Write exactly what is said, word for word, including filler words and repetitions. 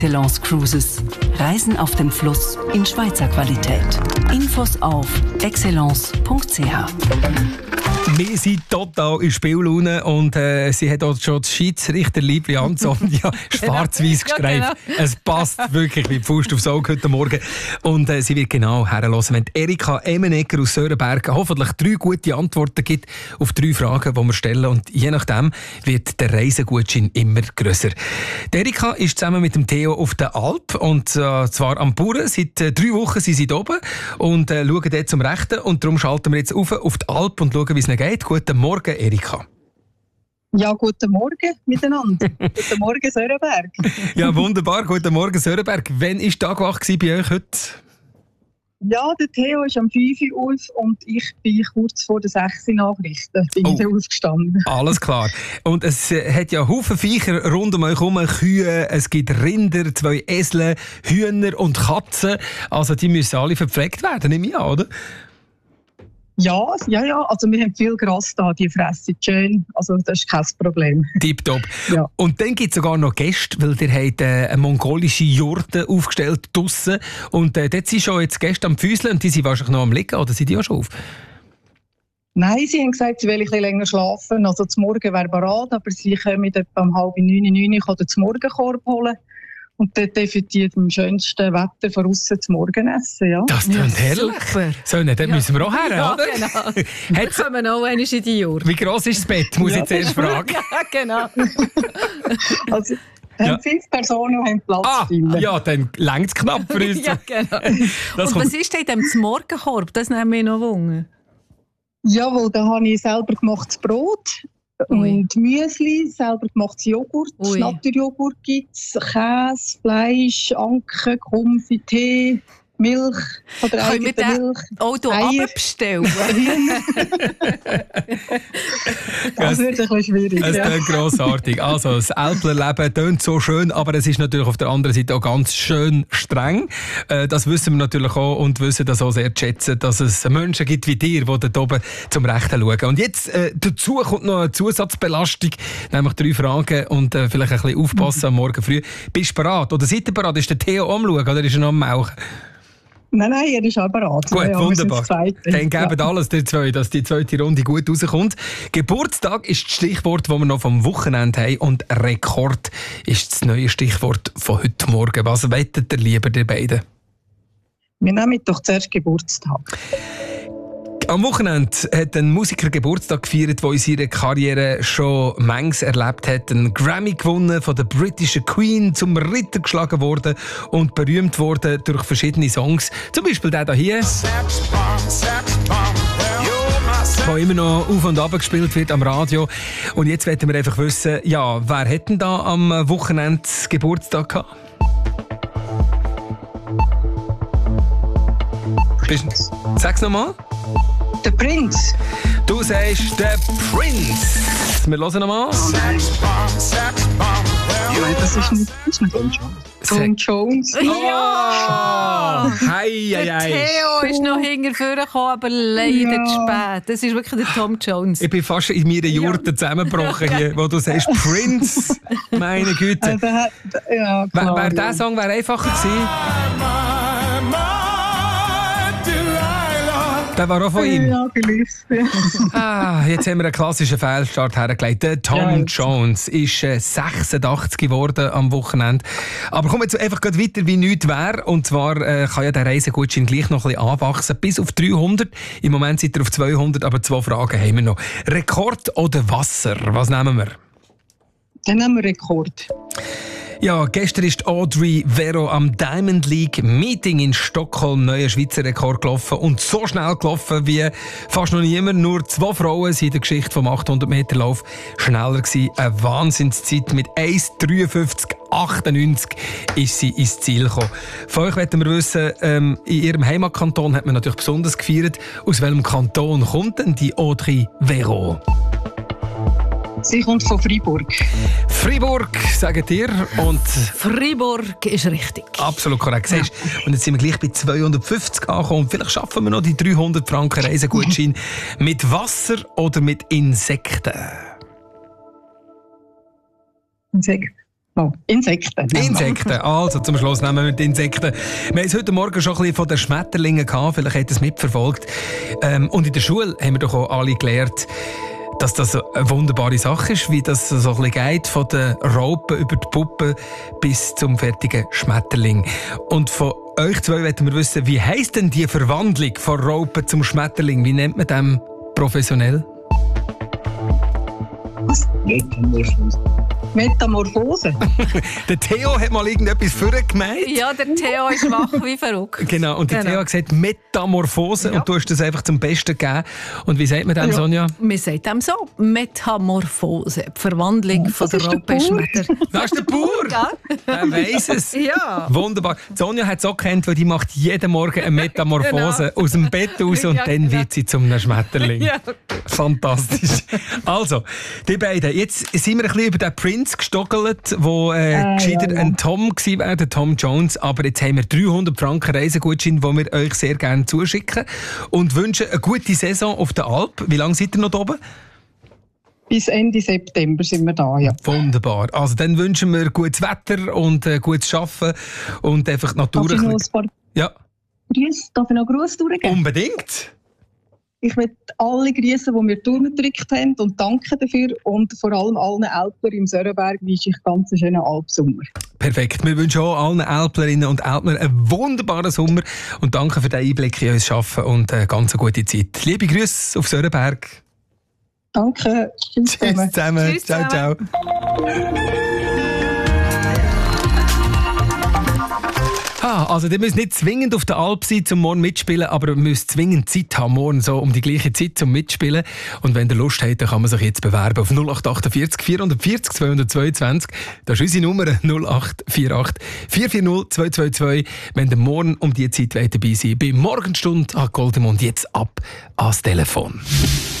Excellence Cruises. Reisen auf dem Fluss in Schweizer Qualität. Infos auf excellence punkt c h. Wir sind total in Spiellaune und äh, sie hat auch schon das Schiedsrichterliebli an Sonja schwarz-weiß gestreift. Ja, genau. Es passt wirklich wie die Faust aufs Auge heute Morgen. Und äh, sie wird genau herhören, wenn Erika Emenegger aus Sörenberg hoffentlich drei gute Antworten gibt auf drei Fragen, die wir stellen. Und je nachdem wird der Reisegutschein immer grösser. Die Erika ist zusammen mit dem Theo auf der Alp und äh, zwar am Bauern. Seit äh, drei Wochen sind sie oben und äh, schauen dort zum Rechten. Und darum schalten wir jetzt auf, auf die Alp und schauen, wie es geht. Guten Morgen, Erika. Ja, guten Morgen miteinander. Guten Morgen, Sörenberg. Ja, wunderbar. Guten Morgen, Sörenberg. Wann war der Tag wach bei euch heute? Ja, der Theo ist am fünf Uhr auf und ich bin kurz vor der sechs Uhr Nachrichten bin oh. ich aufgestanden. Alles klar. Und es äh, hat ja Haufen Viecher rund um euch herum, Kühe, es gibt Rinder, zwei Esel, Hühner und Katzen. Also die müssen alle verpflegt werden, nehme ich an, oder? Ja, ja, ja. Also wir haben viel Gras da, die fressen schön. Also das ist kein Problem. Tipptopp. Ja. Und dann gibt es sogar noch Gäste, weil ihr habt äh, eine mongolische Jurte aufgestellt draussen. Und äh, dort sind schon jetzt Gäste am Füßeln und die sind wahrscheinlich noch am Liegen, oder sind die auch schon auf? Nein, sie haben gesagt, sie wollen ein bisschen länger schlafen. Also zum Morgen wäre bereit, aber sie kommen etwa um halb neun, neun Uhr den Morgenkorb holen. Und dort dürfen die im schönsten Wetter von aussen zum Morgen essen. Ja. Das klingt ja, herrlich. Super. So, dort ja. müssen wir auch her, ja, oder? Genau. Wir kommen auch einmal in die Jurte. Wie gross ist das Bett, muss ja. ich zuerst fragen. Ja, genau. Also, ja. fünf Personen haben Platz. Ah, ja, dann längt es knapp für uns. Ja, genau. Und was ist denn im Morgenkorb? Das nimmt mich noch Wunder. Jawohl, da habe ich selber gemachtes Brot. Ui. Und Müsli, selber gemachtes Joghurt, Naturjoghurt gibt es, Käse, Fleisch, Anke, Konfi, Tee, Milch von der Können eigenen wir Milch. Können wir Auto abbestellen? Das wird ein bisschen schwierig. Es ja. klingt grossartig. Also, das Älplerleben tönt so schön, aber es ist natürlich auf der anderen Seite auch ganz schön streng. Das wissen wir natürlich auch und wissen das auch sehr zu schätzen, dass es Menschen gibt wie dir, die dort oben zum Rechten schauen. Und jetzt äh, dazu kommt noch eine Zusatzbelastung, nämlich drei Fragen und äh, vielleicht ein bisschen aufpassen am Morgen früh. Bist du bereit? Oder seid ihr bereit? Ist der Theo am Schauen oder ist er noch am Mauchen? Nein, nein, er ist auch bereit. Gut, ja, wunderbar. Dann geben ja. alles der zwei, dass die zweite Runde gut rauskommt. Geburtstag ist das Stichwort, das wir noch vom Wochenende haben. Und Rekord ist das neue Stichwort von heute Morgen. Was wettet ihr lieber, die beiden? Wir nehmen doch zuerst Geburtstag. Am Wochenende hat ein Musiker Geburtstag gefeiert, der in seiner Karriere schon manches erlebt hat. Einen Grammy gewonnen, von der britischen Queen zum Ritter geschlagen worden und berühmt worden durch verschiedene Songs. Zum Beispiel der hier, der immer noch auf und ab gespielt wird am Radio. Und jetzt wollen wir einfach wissen, ja, wer hat denn da am Wochenende Geburtstag gehabt? Sag's nochmal. Der Prinz. Du sagst der Prinz. Wir hören nochmal. Nein, das ist nicht, das ist nicht Tom Jones. Tom Jones. Ja! Hei, hei, hei. Der Theo ist noch hinterher gekommen, aber leider ja. zu spät. Das ist wirklich der Tom Jones. Ich bin fast in meiner Jurte zusammengebrochen, hier, wo du sagst Prinz. Meine Güte. Also, ja, klar, Wäre ja. der Song wär einfacher gewesen? Der war auch von ihm. Ja, vielleicht. Ja. Ah, jetzt haben wir einen klassischen Fehlstart hergelegt. Der Tom ja, Jones ist äh, sechsundachtzig geworden am Wochenende. Aber kommen wir jetzt einfach weiter, wie nichts wäre. Und zwar äh, kann ja der Reisegutschein gleich noch ein bisschen anwachsen. Bis auf dreihundert. Im Moment sind wir auf zweihundert, aber zwei Fragen haben wir noch. Rekord oder Wasser? Was nehmen wir? Dann nehmen wir Rekord. Ja, gestern ist Audrey Vero am Diamond League Meeting in Stockholm neuer Schweizer Rekord gelaufen und so schnell gelaufen wie fast noch niemand. Nur zwei Frauen sind in der Geschichte vom achthundert Meter Lauf schneller gewesen. Eine Wahnsinnszeit mit eins dreiundfünfzig achtundneunzig ist sie ins Ziel gekommen. Von euch möchten wir wissen, ähm, in ihrem Heimatkanton hat man natürlich besonders gefeiert. Aus welchem Kanton kommt denn die Audrey Vero? Sie kommt von Freiburg. Freiburg, sagt ihr. Und Freiburg ist richtig. Absolut korrekt. Ja. Und jetzt sind wir gleich bei zweihundertfünfzig angekommen. Vielleicht schaffen wir noch die dreihundert Franken Reisegutschein. Mit Wasser oder mit Insekten? Insekten. Oh, Insekten. Insekten, also zum Schluss nehmen wir die Insekten. Wir haben es heute Morgen schon ein bisschen von den Schmetterlingen gehabt, vielleicht habt ihr es mitverfolgt. Ähm, und in der Schule haben wir doch auch alle gelernt, dass das eine wunderbare Sache ist, wie das so ein bisschen geht, von den Raupen über die Puppe bis zum fertigen Schmetterling. Und von euch zwei wollen wir wissen, wie heisst denn die Verwandlung von Raupe zum Schmetterling? Wie nennt man das professionell? Was? Metamorphose. Der Theo hat mal irgendetwas vorgemeint. Ja, der Theo ist wach wie verrückt. Genau, und der Genau. Theo hat gesagt Metamorphose Ja. und du hast das einfach zum Besten gegeben. Und wie sagt man dem, Ja. Sonja? Wir sagen dem so, Metamorphose, die Verwandlung von der ist der Raupe in Bauer. Schmetter. Das ist der Bauer! Ja. Der weiss es. Ja. Wunderbar. Die Sonja hat es auch gekannt, weil die macht jeden Morgen eine Metamorphose aus dem Bett raus und Ja, dann genau. wird sie zu einem Schmetterling. Ja. Fantastisch. Also, die beiden. Jetzt sind wir ein bisschen über den Prince gestockelt, wo äh, Ah, gescheiter ja, ja. ein Tom gewesen wäre, der Tom Jones. Aber jetzt haben wir dreihundert Franken Reisegutschein, die wir euch sehr gerne zuschicken und wünschen eine gute Saison auf der Alp. Wie lange seid ihr noch da oben? Bis Ende September sind wir da, ja. Wunderbar. Also dann wünschen wir gutes Wetter und äh, gutes Arbeiten und einfach die Natur. Darf ich ein noch bisschen- ein paar Ja, Grüße, darf ich noch Grüße durchgeben? unbedingt. Ich möchte alle grüßen, die mir durchgedrückt haben und danke dafür. Und vor allem allen Alpern im Sörenberg wünsche ich ganz einen schönen Alpsommer. Perfekt. Wir wünschen auch allen Alplerinnen und Alpner einen wunderbaren Sommer und danke für den Einblick in unser Arbeiten und eine ganz gute Zeit. Liebe Grüße auf Sörenberg. Danke. Tschüss zusammen. Tschüss zusammen. Tschüss ciao, ciao. Ah, also ihr müsst nicht zwingend auf der Alp sein, um morgen mitspielen, aber ihr müsst zwingend Zeit haben, morgen so um die gleiche Zeit zum Mitspielen. Und wenn ihr Lust habt, dann kann man sich jetzt bewerben auf null acht achtundvierzig vierhundertvierzig zweihundertzweiundzwanzig. Das ist unsere Nummer null acht vier acht vier vier null zwei zwei zwei. Wenn ihr morgen um die Zeit dabei sein wollt, bei Morgenstunde an Goldemund jetzt ab ans Telefon.